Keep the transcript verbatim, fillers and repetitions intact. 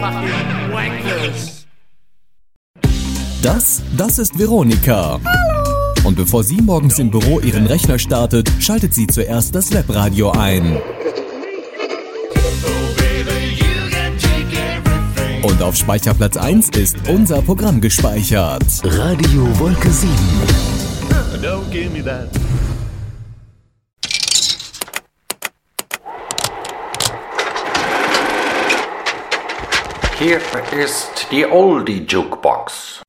fucking wankers. Das, das ist Veronika. Hallo. Und bevor sie morgens im Büro ihren Rechner startet, schaltet sie zuerst das Webradio ein. Und auf Speicherplatz eins ist unser Programm gespeichert. Radio Wolke sieben. Don't give me that. Hier ist die Oldie Jukebox.